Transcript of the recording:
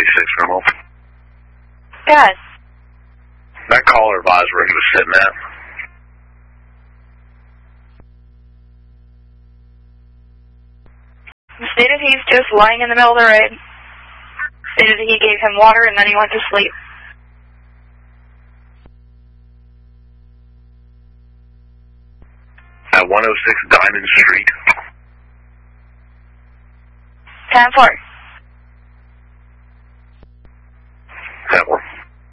normal. Yes. That caller advised where he was sitting at. Stated he's just lying in the middle of the road. Stated he gave him water and then he went to sleep. At 106 Diamond Street. 10-4. 10-4.